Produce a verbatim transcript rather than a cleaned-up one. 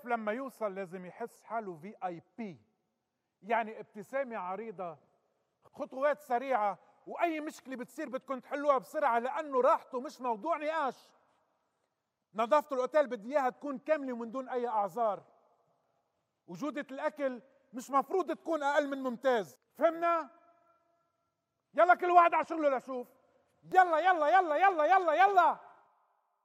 الضيف لما يوصل لازم يحس حاله في اي بي، يعني ابتسامة عريضة، خطوات سريعة، واي مشكلة بتصير بدكم تحلوها بسرعة لانه راحته مش موضوع نقاش. نظافة الاوتيل بدي اياها تكون كاملة ومن دون اي اعذار. وجودة الاكل مش مفروض تكون اقل من ممتاز، فهمنا؟ يلا كل واحد على شغله لشوف. يلا يلا يلا يلا يلا يلا